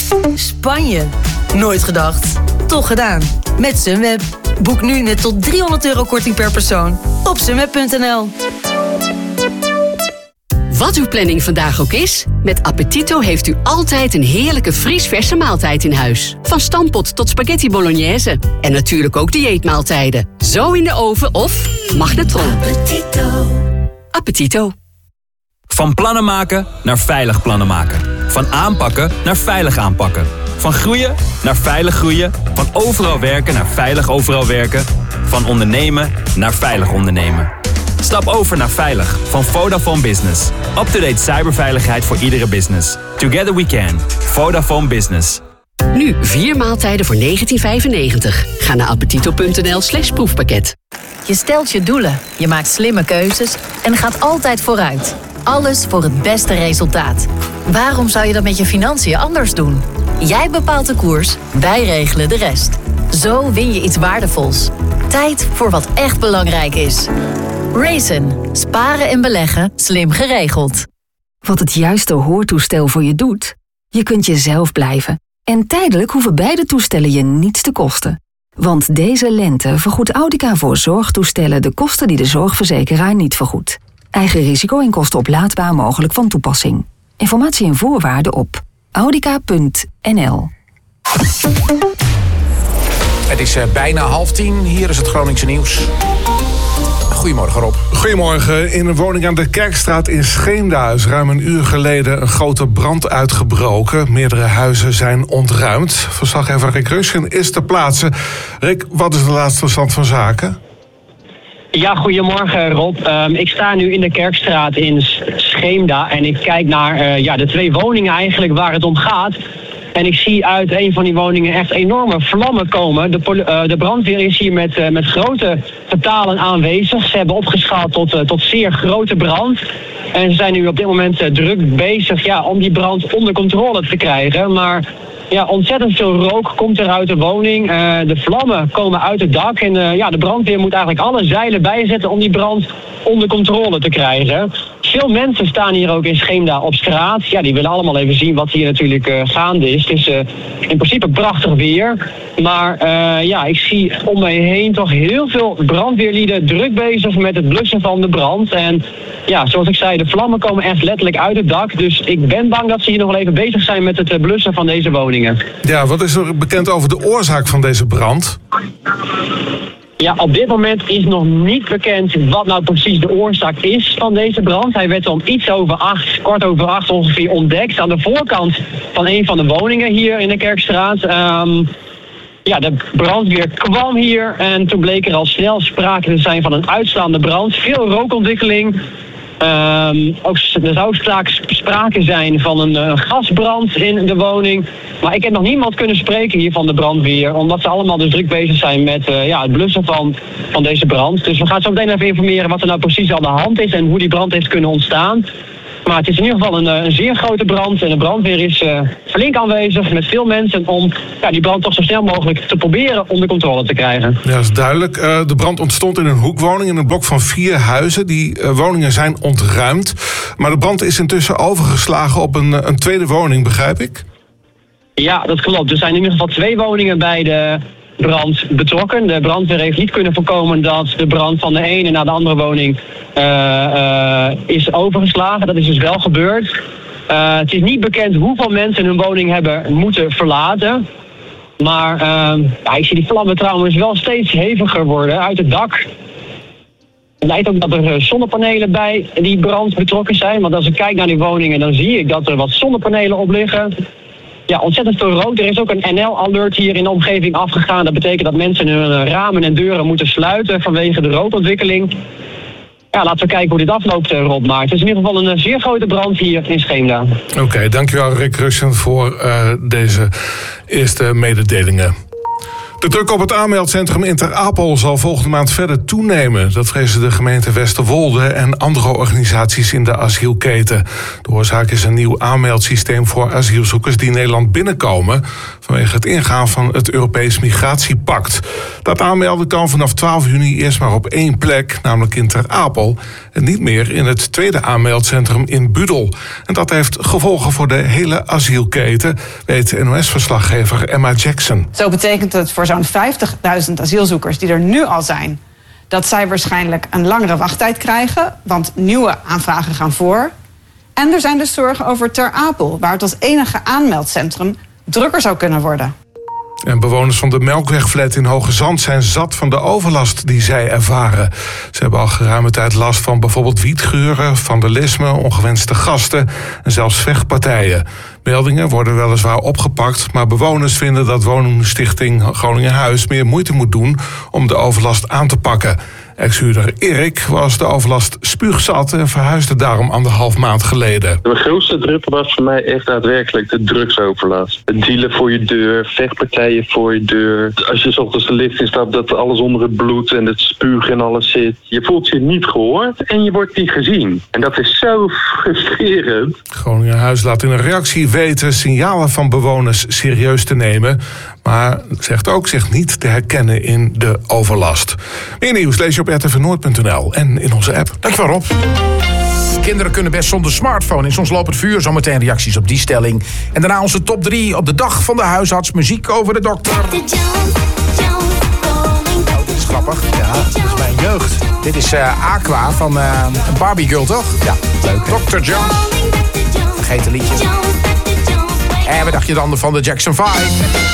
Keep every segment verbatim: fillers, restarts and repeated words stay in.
Spanje? Nooit gedacht. Toch gedaan. Met Sunweb. Boek nu met tot driehonderd euro korting per persoon op sunweb punt n l. Wat uw planning vandaag ook is, met Appetito heeft u altijd een heerlijke vriesverse maaltijd in huis. Van stampot tot spaghetti bolognese. En natuurlijk ook dieetmaaltijden. Zo in de oven of magnetron. Appetito. Appetito. Van plannen maken naar veilig plannen maken. Van aanpakken naar veilig aanpakken. Van groeien naar veilig groeien. Van overal werken naar veilig overal werken. Van ondernemen naar veilig ondernemen. Stap over naar Veilig van Vodafone Business. Up-to-date cyberveiligheid voor iedere business. Together we can. Vodafone Business. Nu vier maaltijden voor negentien vijfennegentig. Ga naar appetito punt n l slash proefpakket. Je stelt je doelen, je maakt slimme keuzes en gaat altijd vooruit. Alles voor het beste resultaat. Waarom zou je dat met je financiën anders doen? Jij bepaalt de koers, wij regelen de rest. Zo win je iets waardevols. Tijd voor wat echt belangrijk is. Raisin. Sparen en beleggen slim geregeld. Wat het juiste hoortoestel voor je doet? Je kunt jezelf blijven. En tijdelijk hoeven beide toestellen je niets te kosten. Want deze lente vergoedt Audica voor zorgtoestellen de kosten die de zorgverzekeraar niet vergoedt. Eigen risico en kosten oplaadbaar mogelijk van toepassing. Informatie en voorwaarden op audica punt n l. Het is uh, bijna half tien. Hier is het Groningse nieuws. Goedemorgen, Rob. Goedemorgen. In een woning aan de Kerkstraat in Scheemda is ruim een uur geleden een grote brand uitgebroken. Meerdere huizen zijn ontruimd. Verslaggever Rick Rusgen is ter plaatse. Rick, wat is de laatste stand van zaken? Ja, goedemorgen Rob. Um, ik sta nu in de Kerkstraat in Scheemda en ik kijk naar uh, ja, de twee woningen eigenlijk waar het om gaat. En ik zie uit een van die woningen echt enorme vlammen komen. De, poli- uh, de brandweer is hier met, uh, met grote getalen aanwezig. Ze hebben opgeschaald tot, uh, tot zeer grote brand. En ze zijn nu op dit moment uh, druk bezig ja, om die brand onder controle te krijgen. Maar ja, ontzettend veel rook komt er uit de woning. Uh, de vlammen komen uit het dak. En uh, ja, de brandweer moet eigenlijk alle zeilen bijzetten om die brand onder controle te krijgen. Veel mensen staan hier ook in Scheemda op straat. Ja, die willen allemaal even zien wat hier natuurlijk uh, gaande is. Het is uh, in principe prachtig weer. Maar uh, ja, ik zie om me heen toch heel veel brandweerlieden druk bezig met het blussen van de brand. En ja, zoals ik zei, de vlammen komen echt letterlijk uit het dak. Dus ik ben bang dat ze hier nog wel even bezig zijn met het blussen van deze woningen. Ja, wat is er bekend over de oorzaak van deze brand? Ja, op dit moment is nog niet bekend wat nou precies de oorzaak is van deze brand. Hij werd om iets over acht, kwart over acht ongeveer ontdekt aan de voorkant van een van de woningen hier in de Kerkstraat. Um, ja, de brandweer kwam hier en toen bleek er al snel sprake te zijn van een uitslaande brand. Veel rookontwikkeling. Um, ook, er zou sprake zijn van een uh, gasbrand in de woning. Maar ik heb nog niemand kunnen spreken hier van de brandweer. Omdat ze allemaal dus druk bezig zijn met uh, ja, het blussen van, van deze brand. Dus we gaan zo meteen even informeren wat er nou precies aan de hand is. En hoe die brand heeft kunnen ontstaan. Maar het is in ieder geval een, een zeer grote brand. En de brandweer is uh, flink aanwezig met veel mensen om ja, die brand toch zo snel mogelijk te proberen onder controle te krijgen. Ja, dat is duidelijk. Uh, de brand ontstond in een hoekwoning in een blok van vier huizen. Die uh, woningen zijn ontruimd. Maar de brand is intussen overgeslagen op een, een tweede woning, begrijp ik? Ja, dat klopt. Er zijn in ieder geval twee woningen bij de brand betrokken. De brandweer heeft niet kunnen voorkomen dat de brand van de ene naar de andere woning uh, uh, is overgeslagen. Dat is dus wel gebeurd. Uh, het is niet bekend hoeveel mensen hun woning hebben moeten verlaten. Maar uh, ja, ik zie die vlammen trouwens wel steeds heviger worden uit het dak. Het lijkt ook dat er zonnepanelen bij die brand betrokken zijn. Want als ik kijk naar die woningen, dan zie ik dat er wat zonnepanelen op liggen. Ja, ontzettend veel rook. Er is ook een N L-alert hier in de omgeving afgegaan. Dat betekent dat mensen hun ramen en deuren moeten sluiten vanwege de rookontwikkeling. Ja, laten we kijken hoe dit afloopt, Rob. Maar het is in ieder geval een zeer grote brand hier in Scheemda. Oké, okay, dankjewel Rick Rusgen voor uh, deze eerste mededelingen. De druk op het aanmeldcentrum in Ter Apel zal volgende maand verder toenemen. Dat vrezen de gemeente Westerwolde en andere organisaties in de asielketen. De oorzaak is een nieuw aanmeldsysteem voor asielzoekers die Nederland binnenkomen vanwege het ingaan van het Europees Migratiepact. Dat aanmelden kan vanaf twaalf juni eerst maar op één plek, namelijk in Ter Apel, en niet meer in het tweede aanmeldcentrum in Budel. En dat heeft gevolgen voor de hele asielketen, weet N O S-verslaggever Emma Jackson. Zo betekent het voor zo'n vijftigduizend asielzoekers die er nu al zijn, dat zij waarschijnlijk een langere wachttijd krijgen, want nieuwe aanvragen gaan voor. En er zijn dus zorgen over Ter Apel, waar het als enige aanmeldcentrum drukker zou kunnen worden. En bewoners van de Melkwegflat in Hoge Zand zijn zat van de overlast die zij ervaren. Ze hebben al geruime tijd last van bijvoorbeeld wietgeuren, vandalisme, ongewenste gasten en zelfs vechtpartijen. Meldingen worden weliswaar opgepakt, maar bewoners vinden dat woningstichting Groningen Huis meer moeite moet doen om de overlast aan te pakken. Ex-huurder Erik was de overlast spuugzat en verhuisde daarom anderhalf maand geleden. De grootste druk was voor mij echt daadwerkelijk de drugsoverlast. Het dealen voor je deur, vechtpartijen voor je deur. Als je 's ochtends de lift instapt, dat alles onder het bloed en het spuug en alles zit. Je voelt je niet gehoord en je wordt niet gezien. En dat is zo frustrerend. Groningen Huis laat in een reactie weten signalen van bewoners serieus te nemen, maar zegt ook zich niet te herkennen in de overlast. Meer nieuws lees je op r t v noord punt n l en in onze app. Dankjewel Rob. Kinderen kunnen best zonder smartphone. In Soms loopt het vuur. Zometeen reacties op die stelling. En daarna onze top drie op de dag van de huisarts. Muziek over de dokter. Oh, dit is grappig. Ja, dit is mijn jeugd. Dit is uh, Aqua van uh, Barbie Girl, toch? Ja, leuk. dokter Jones. Vergeet het liedje. En wat dacht je dan van de Jackson vijf?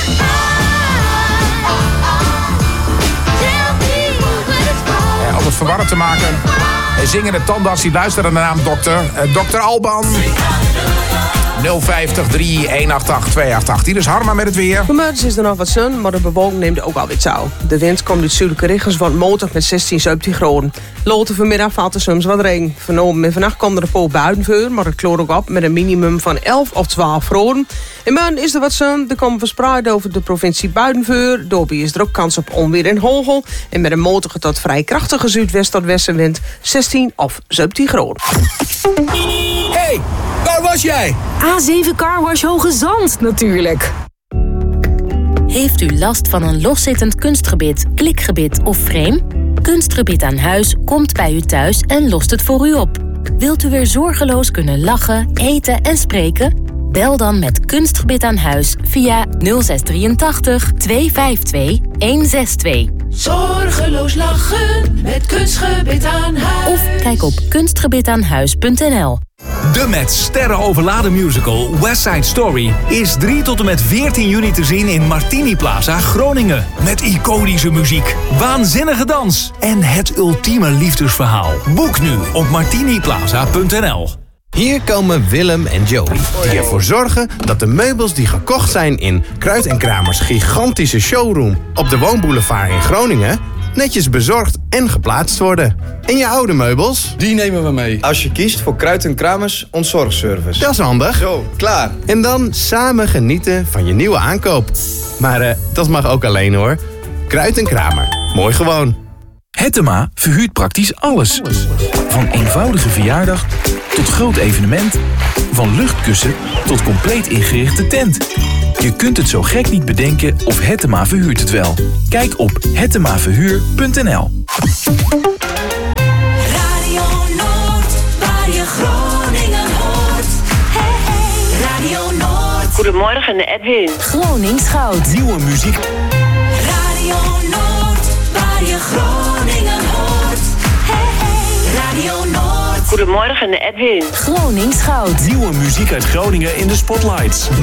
Ja, om het verwarrend te maken. Zingende tandarts die luisteren naar de naam dokter. Uh, dokter Alban. nul vijftig drie honderdachtenachtig tweehonderdachttachtig. Hier is Harma met het weer. Vanmiddag is er nog wat zon, maar de bewolking neemt ook alweer toe. De wind komt uit zuidelijke richtingen, wordt motor met zestien, zeventien graden. Later vanmiddag valt er soms wat regen. Vanavond en vannacht komt er een paar buien voor, maar het kloort ook op met een minimum van elf of twaalf graden. In morgen is er wat zon, er komen verspreid over de provincie buien voor. Daarbij is er ook kans op onweer en hagel. En met een motor tot vrij krachtige zuidwest tot westenwind zestien of zeventien graden. Hey, waar was jij? A zeven Carwash Hoge Zand, natuurlijk. Heeft u last van een loszittend kunstgebit, klikgebit of frame? Kunstgebit aan huis komt bij u thuis en lost het voor u op. Wilt u weer zorgeloos kunnen lachen, eten en spreken? Bel dan met Kunstgebit aan huis via nul zes drieëntachtig tweehonderdtvijfentwintig honderdzesentwintig. Zorgeloos lachen met Kunstgebit aan huis. Of kijk op kunstgebitaanhuis punt n l. De met sterren overladen musical West Side Story is drie tot en met veertien juni te zien in Martini Plaza Groningen. Met iconische muziek, waanzinnige dans en het ultieme liefdesverhaal. Boek nu op martiniplaza punt n l. Hier komen Willem en Joey, die ervoor zorgen dat de meubels die gekocht zijn in Kruid en Kramers gigantische showroom op de Woonboulevard in Groningen netjes bezorgd en geplaatst worden. En je oude meubels? Die nemen we mee. Als je kiest voor Kruid en Kramers ontzorgservice. Dat is handig. Zo, klaar. En dan samen genieten van je nieuwe aankoop. Maar uh, dat mag ook alleen hoor. Kruid en Kramer. Mooi gewoon. Hettema verhuurt praktisch alles. Van eenvoudige verjaardag tot groot evenement. Van luchtkussen tot compleet ingerichte tent. Je kunt het zo gek niet bedenken of Hettema verhuurt het wel. Kijk op hettema verhuur punt n l. Radio Noord, waar je Groningen hoort. Hey, hey. Radio Noord. Goedemorgen, Edwin. Gronings Goud. Nieuwe muziek. Radio Noord, waar je Groningen hoort. Hey, hey. Radio Noord. Goedemorgen, Edwin. Gronings Goud. Nieuwe muziek uit Groningen in de spotlights.